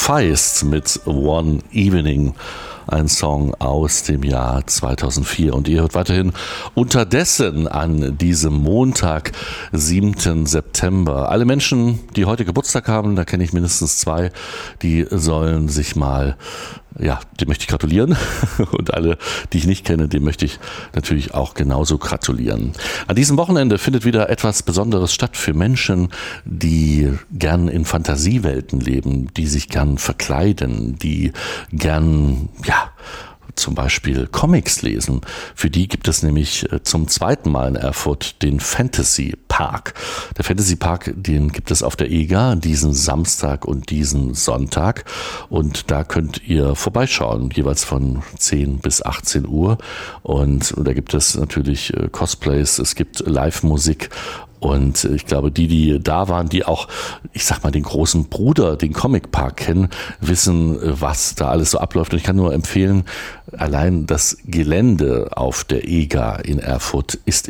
Feist mit One Evening, ein Song aus dem Jahr 2004. Und ihr hört weiterhin Unterdessen an diesem Montag, 7. September. Alle Menschen, die heute Geburtstag haben, da kenne ich mindestens 2, die sollen sich mal, dem möchte ich gratulieren. Und alle, die ich nicht kenne, dem möchte ich natürlich auch genauso gratulieren. An diesem Wochenende findet wieder etwas Besonderes statt für Menschen, die gern in Fantasiewelten leben, die sich gern verkleiden, die gern, zum Beispiel Comics lesen. Für die gibt es nämlich zum 2. Mal in Erfurt den Fantasy Park. Der Fantasy Park, den gibt es auf der EGA diesen Samstag und diesen Sonntag. Und da könnt ihr vorbeischauen, jeweils von 10 bis 18 Uhr. Und da gibt es natürlich Cosplays, es gibt Live-Musik. Und ich glaube, die da waren, die auch, den großen Bruder, den Comic Park kennen, wissen, was da alles so abläuft. Und ich kann nur empfehlen, allein das Gelände auf der EGA in Erfurt ist